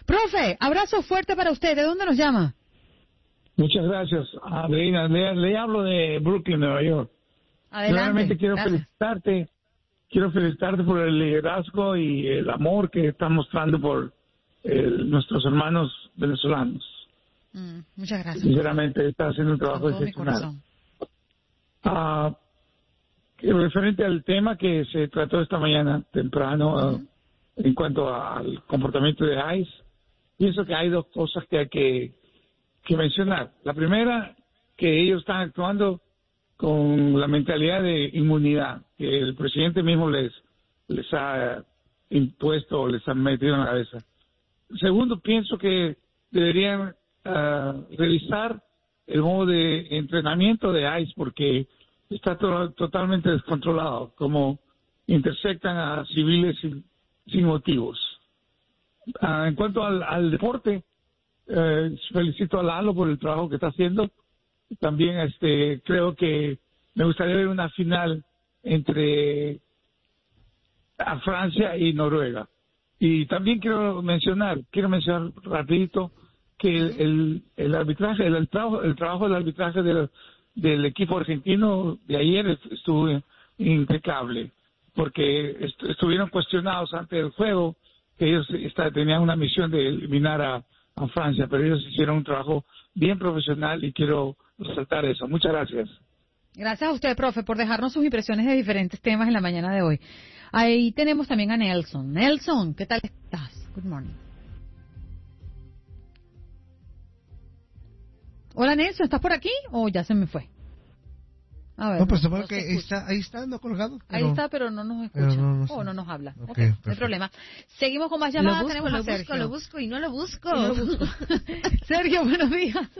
Profe, abrazo fuerte para usted. ¿De dónde nos llama? Muchas gracias, Adriana. Le hablo de Brooklyn, Nueva York. Adelante. Realmente quiero felicitarte por el liderazgo y el amor que están mostrando por nuestros hermanos venezolanos. Muchas gracias. Sinceramente, está haciendo un trabajo excepcional. Referente al tema que se trató esta mañana temprano, en cuanto al comportamiento de ICE, pienso que hay dos cosas que hay que mencionar. La primera, que ellos están actuando con la mentalidad de inmunidad, que el presidente mismo les ha impuesto o les ha metido en la cabeza. Segundo, pienso que deberían revisar el modo de entrenamiento de ICE, porque está totalmente descontrolado, como intersectan a civiles sin motivos. En cuanto al deporte, felicito a Lalo por el trabajo que está haciendo. También creo que me gustaría ver una final entre Francia y Noruega. Y también quiero mencionar rapidito que el arbitraje, el trabajo del arbitraje del equipo argentino de ayer estuvo impecable, porque estuvieron cuestionados antes del juego, que ellos tenían una misión de eliminar a Francia, pero ellos hicieron un trabajo bien profesional y quiero resaltar eso. Muchas gracias. Gracias a usted, profe, por dejarnos sus impresiones de diferentes temas en la mañana de hoy. Ahí tenemos también a Nelson. Nelson, ¿qué tal estás? Good morning. Hola, Nelson, ¿estás por aquí o ya se me fue? A ver, no, pues supongo que ahí está, no colgado. Ahí está, pero no nos escucha. No nos habla. Okay, no hay problema. Seguimos con más llamadas. Lo busco y no lo busco. Sergio, buenos días.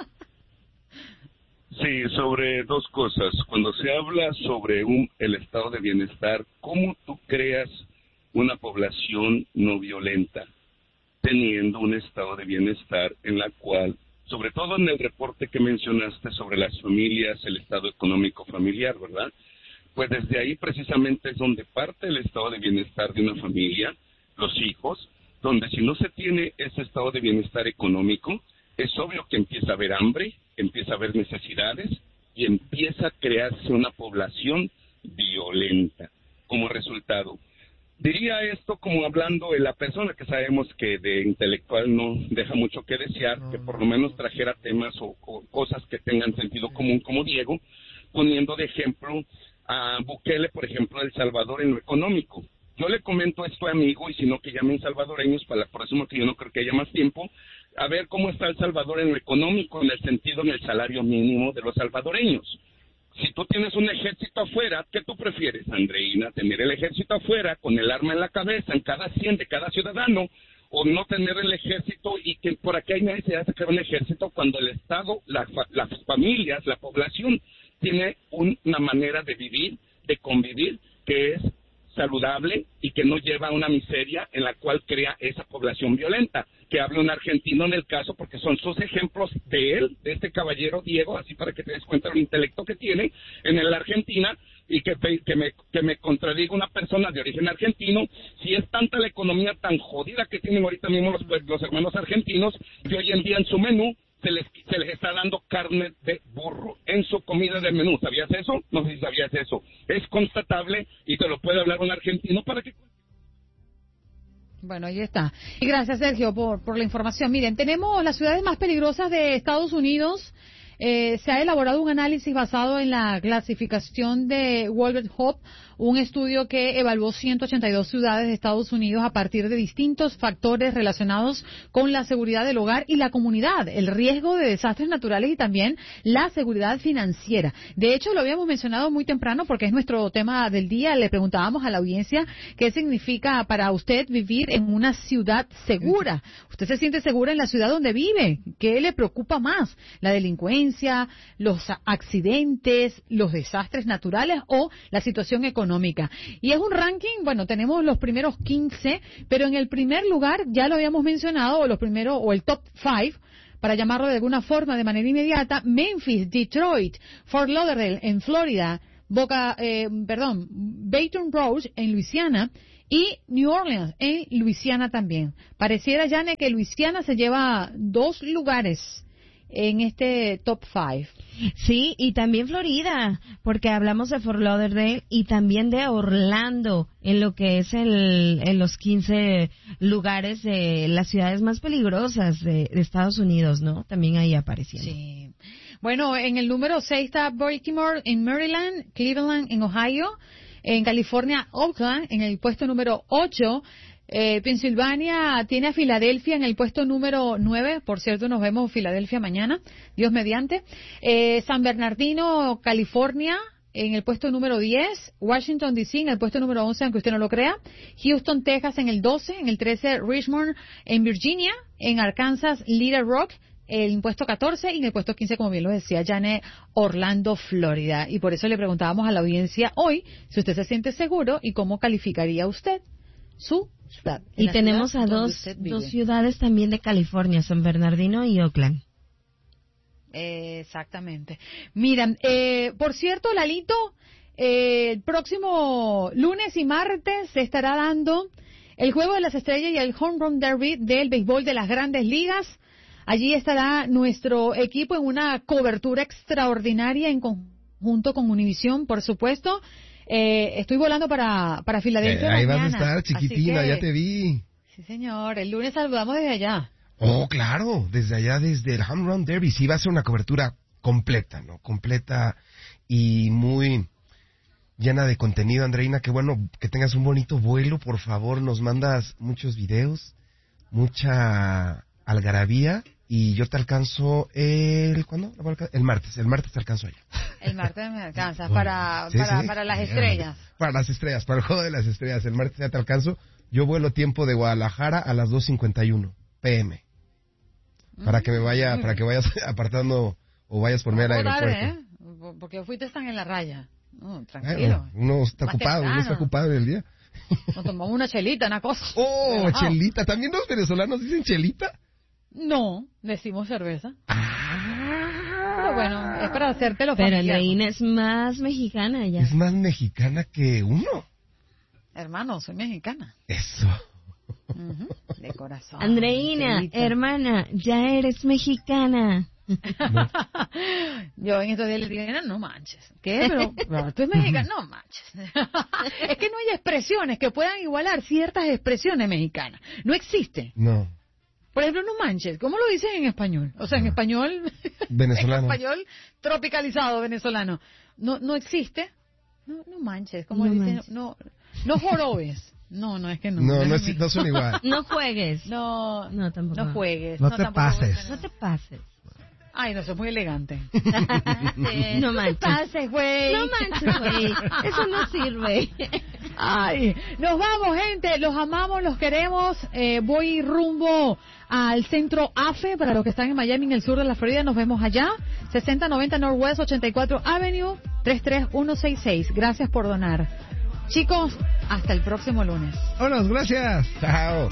Sí, sobre dos cosas. Cuando se habla sobre el estado de bienestar, ¿cómo tú creas una población no violenta teniendo un estado de bienestar en la cual, sobre todo en el reporte que mencionaste sobre las familias, el estado económico familiar, ¿verdad? Pues desde ahí precisamente es donde parte el estado de bienestar de una familia, los hijos, donde si no se tiene ese estado de bienestar económico, es obvio que empieza a haber hambre, empieza a haber necesidades y empieza a crearse una población violenta como resultado. Diría esto como hablando de la persona que sabemos que de intelectual no deja mucho que desear, que por lo menos trajera temas o cosas que tengan sentido común como Diego, poniendo de ejemplo a Bukele, por ejemplo, El Salvador en lo económico. Yo le comento esto a amigo y si no que llamen salvadoreños para la próxima, que yo no creo que haya más tiempo, a ver cómo está El Salvador en lo económico, en el sentido en el salario mínimo de los salvadoreños. Si tú tienes un ejército afuera, ¿qué tú prefieres, Andreina? ¿Tener el ejército afuera con el arma en la cabeza en cada 100 de cada ciudadano? ¿O no tener el ejército y que por aquí hay necesidad de sacar un ejército cuando el Estado, las familias, la población tiene una manera de vivir, de convivir, que es saludable y que no lleva a una miseria en la cual crea esa población violenta? Que hable un argentino en el caso, porque son sus ejemplos de él, de este caballero Diego, así para que te des cuenta del intelecto que tiene en la Argentina, y que me contradiga una persona de origen argentino. Si es tanta la economía tan jodida que tienen ahorita mismo los hermanos argentinos, que hoy en día en su menú se les está dando carne de burro en su comida de menú. ¿Sabías eso? No sé si sabías eso. Es constatable y te lo puede hablar un argentino para que... Bueno, ahí está. Y gracias, Sergio, por la información. Miren, tenemos las ciudades más peligrosas de Estados Unidos. Se ha elaborado un análisis basado en la clasificación de Wolbert Hope, un estudio que evaluó 182 ciudades de Estados Unidos a partir de distintos factores relacionados con la seguridad del hogar y la comunidad, el riesgo de desastres naturales y también la seguridad financiera. De hecho, lo habíamos mencionado muy temprano porque es nuestro tema del día. Le preguntábamos a la audiencia qué significa para usted vivir en una ciudad segura. ¿Usted se siente segura en la ciudad donde vive? ¿Qué le preocupa más? ¿La delincuencia, los accidentes, los desastres naturales o la situación económica? Y es un ranking, bueno, tenemos los primeros 15, pero en el primer lugar, ya lo habíamos mencionado, o el top 5, para llamarlo de alguna forma, de manera inmediata, Memphis, Detroit, Fort Lauderdale en Florida, Baton Rouge en Luisiana y New Orleans, en Luisiana también. Pareciera, Jane, que Luisiana se lleva 2 lugares en este top 5. Sí, y también Florida, porque hablamos de Fort Lauderdale y también de Orlando, en lo que es en los 15 lugares de las ciudades más peligrosas de Estados Unidos, ¿no? También ahí apareciendo. Sí. Bueno, en el número 6 está Baltimore en Maryland, Cleveland en Ohio, en California, Oakland en el puesto número 8. Pensilvania tiene a Filadelfia en el puesto número 9. Por cierto, nos vemos en Filadelfia mañana, Dios mediante. San Bernardino, California, en el puesto número 10. Washington, D.C., en el puesto número 11, aunque usted no lo crea. Houston, Texas, en el 12. En el 13, Richmond, en Virginia. En Arkansas, Little Rock, en el puesto 14. Y en el puesto 15, como bien lo decía Janet, Orlando, Florida. Y por eso le preguntábamos a la audiencia hoy si usted se siente seguro y cómo calificaría usted su ciudad. Y tenemos a dos ciudades también de California, San Bernardino y Oakland. Exactamente. Miren, por cierto, Lalito, el próximo lunes y martes se estará dando el Juego de las Estrellas y el Home Run Derby del béisbol de las Grandes Ligas. Allí estará nuestro equipo en una cobertura extraordinaria en conjunto con Univisión, por supuesto. Estoy volando para Filadelfia ahí mañana. Vas a estar, chiquitina, ya te vi. Sí, señor. El lunes saludamos desde allá. Oh, claro, desde allá, desde el Home Run Derby. Sí, va a ser una cobertura completa, ¿no? Completa y muy llena de contenido, Andreina. Qué bueno que tengas un bonito vuelo. Por favor, nos mandas muchos videos, mucha algarabía. Y yo te alcanzo ¿cuándo? El martes te alcanzo allá. El martes me alcanza para las estrellas. Para las estrellas, para el Juego de las Estrellas. El martes ya te alcanzo. Yo vuelo tiempo de Guadalajara a las 2:51 p.m. Para que vayas apartando o vayas por mí al aeropuerto. Porque fuiste tan en la raya. No, tranquilo. Uno está ocupado en el día. Nos tomamos una chelita, una cosa. Oh, chelita. ¿También los venezolanos dicen chelita? No, decimos cerveza. Pero bueno, es para hacértelo familiar. Pero Andreina es más mexicana ya. Es más mexicana que uno. Hermano, soy mexicana. Eso. De corazón. Andreina, hermana, ya eres mexicana. No. Yo en estos días le digo, no manches. ¿Qué? Pero tú eres mexicana, no manches. Es que no hay expresiones que puedan igualar ciertas expresiones mexicanas. No existe. No. Por ejemplo, no manches. ¿Cómo lo dicen en español? O sea, en español venezolano. En español tropicalizado venezolano. No existe. No manches. ¿Cómo no dicen? Manches. No jorobes. No, no es que no. No son igual. No juegues. No, tampoco. No juegues. No te pases. No te pases. Ay, no, eso es muy elegante. No manches. No te pases, güey. No manches, güey. Eso no sirve. Ay, nos vamos, gente. Los amamos, los queremos. Voy rumbo al centro AFE para los que están en Miami, en el sur de la Florida. Nos vemos allá. 6090 Northwest 84 Avenue 33166. Gracias por donar. Chicos, hasta el próximo lunes. Hola, gracias. Chao.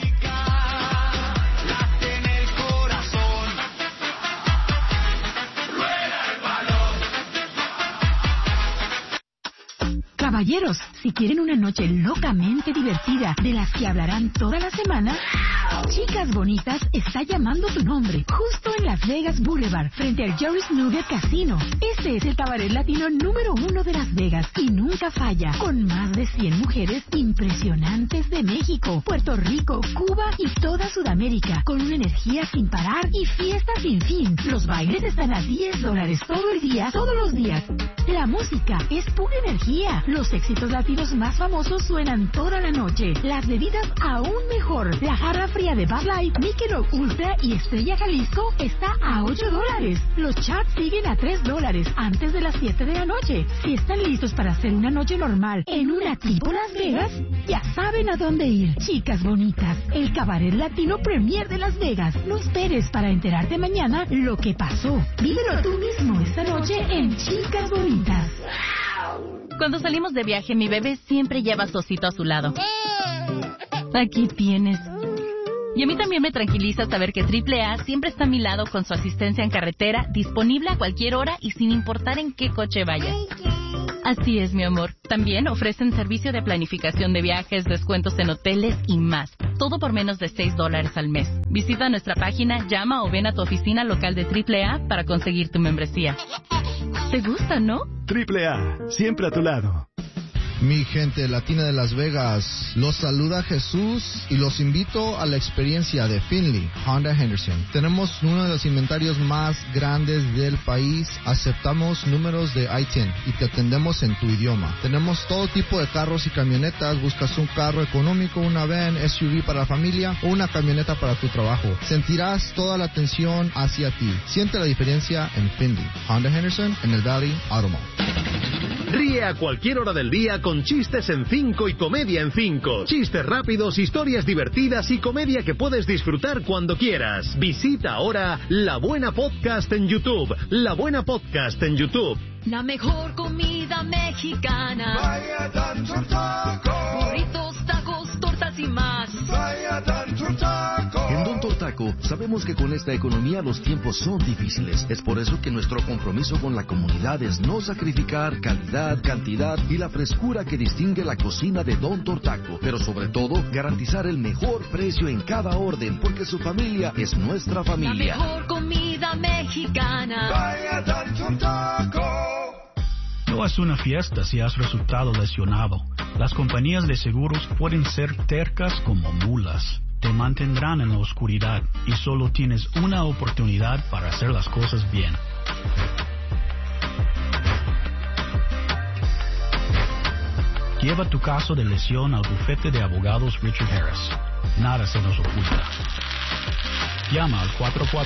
Caballeros, si quieren una noche locamente divertida de las que hablarán toda la semana, Chicas Bonitas está llamando tu nombre, justo en Las Vegas Boulevard, frente al Jerry's Nugget Casino. Este es el cabaret latino número 1 de Las Vegas y nunca falla, con más de 100 mujeres impresionantes de México, Puerto Rico, Cuba y toda Sudamérica, con una energía sin parar y fiestas sin fin. Los bailes están a $10 todo el día, todos los días. La música es pura energía. Los éxitos latinos más famosos suenan toda la noche. Las bebidas aún mejor. La jarra fría de Bud Light, Michelob Ultra y Estrella Jalisco está a $8. Los charts siguen a $3 antes de las 7 de la noche. Si están listos para hacer una noche normal en una tipo Las Vegas, ya saben a dónde ir. Chicas Bonitas, el cabaret latino premier de Las Vegas. No esperes para enterarte mañana lo que pasó. Vívelo tú mismo esta noche en Chicas Bonitas. Cuando salimos de viaje, mi bebé siempre lleva a su osito a su lado. Aquí tienes. Y a mí también me tranquiliza saber que AAA siempre está a mi lado con su asistencia en carretera, disponible a cualquier hora y sin importar en qué coche vayas. Así es, mi amor. También ofrecen servicio de planificación de viajes, descuentos en hoteles y más. Todo por menos de $6 al mes. Visita nuestra página, llama o ven a tu oficina local de AAA para conseguir tu membresía. ¿Te gusta, no? AAA, siempre a tu lado. Mi gente latina de Las Vegas, los saluda Jesús y los invito a la experiencia de Finley Honda Henderson. Tenemos uno de los inventarios más grandes del país, aceptamos números de I-10 y te atendemos en tu idioma. Tenemos todo tipo de carros y camionetas, buscas un carro económico, una van, SUV para la familia o una camioneta para tu trabajo. Sentirás toda la atención hacia ti. Siente la diferencia en Finley Honda Henderson en el Valley Auto Mall. Ríe a cualquier hora del día con chistes en 5 y comedia en 5. Chistes rápidos, historias divertidas y comedia que puedes disfrutar cuando quieras. Visita ahora La Buena Podcast en YouTube. La Buena Podcast en YouTube. La mejor comida mexicana. Vaya Tanto Taco. Burritos, tacos, tortas y más. Vaya Tanto Taco. En Don Tortaco sabemos que con esta economía los tiempos son difíciles. Es por eso que nuestro compromiso con la comunidad es no sacrificar calidad, cantidad y la frescura que distingue la cocina de Don Tortaco. Pero sobre todo, garantizar el mejor precio en cada orden, porque su familia es nuestra familia. La mejor comida mexicana. Vaya Tanto Taco. No es una fiesta si has resultado lesionado. Las compañías de seguros pueden ser tercas como mulas. Te mantendrán en la oscuridad y solo tienes una oportunidad para hacer las cosas bien. Lleva tu caso de lesión al bufete de abogados Richard Harris. Nada se nos oculta. Llama al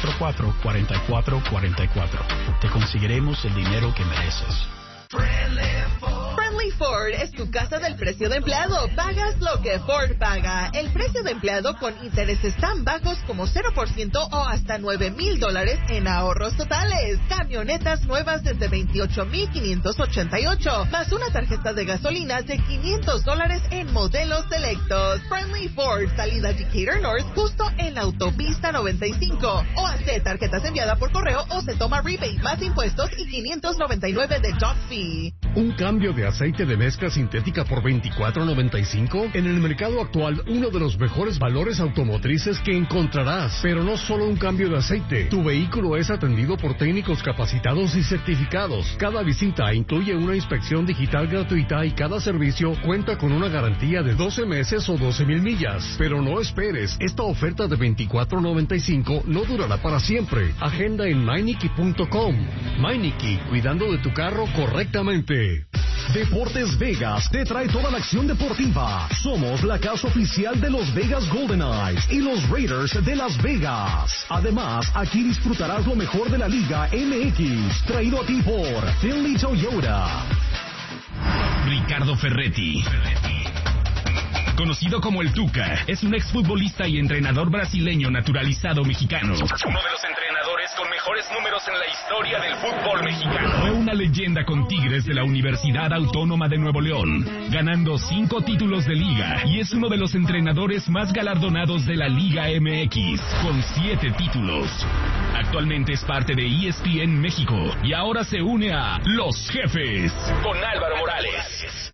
444-4444. Te conseguiremos el dinero que mereces. Friendly Ford es tu casa del precio de empleado. Pagas lo que Ford paga. El precio de empleado con intereses tan bajos como 0% o hasta $9,000 en ahorros totales. Camionetas nuevas desde $28,588, más una tarjeta de gasolina de $500 en modelos selectos. Friendly Ford, salida Decatur North, justo en la autopista 95. O hace tarjetas enviadas por correo o se toma rebate más impuestos y $599 de dock fee. ¿Un cambio de aceite de mezcla sintética por $24.95? En el mercado actual, uno de los mejores valores automotrices que encontrarás. Pero no solo un cambio de aceite. Tu vehículo es atendido por técnicos capacitados y certificados. Cada visita incluye una inspección digital gratuita y cada servicio cuenta con una garantía de 12 meses o 12,000 millas. Pero no esperes, esta oferta de $24.95 no durará para siempre. Agenda en Meineke.com. Meineke, cuidando de tu carro correctamente. Deportes Vegas te trae toda la acción deportiva. Somos la casa oficial de los Vegas Golden Knights y los Raiders de Las Vegas. Además, aquí disfrutarás lo mejor de la Liga MX, traído a ti por Finley Toyota. Ricardo Ferretti, conocido como el Tuca, es un exfutbolista y entrenador brasileño naturalizado mexicano. Uno de los entrenadores con mejores números en la historia del fútbol mexicano. Fue una leyenda con Tigres de la Universidad Autónoma de Nuevo León, ganando 5 títulos de liga, y es uno de los entrenadores más galardonados de la Liga MX, con 7 títulos. Actualmente es parte de ESPN México y ahora se une a Los Jefes con Álvaro Morales.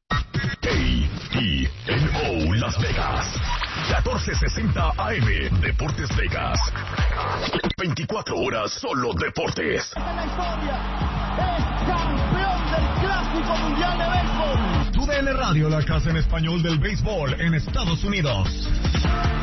KTNO Las Vegas, 1460 AM, Deportes Vegas. 24 horas solo deportes. En la historia es campeón del Clásico Mundial de Béisbol. TUDN Radio, la casa en español del béisbol en Estados Unidos.